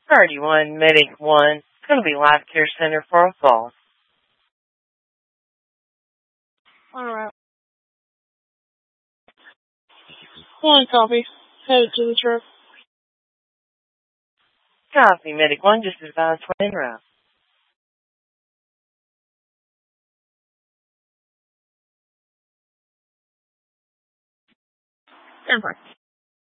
31 Medic 1, going to be Life Care Center for a fall. Alright. One copy. Headed to the truck. Copy, Medic 1, just advised when en route. Stand by.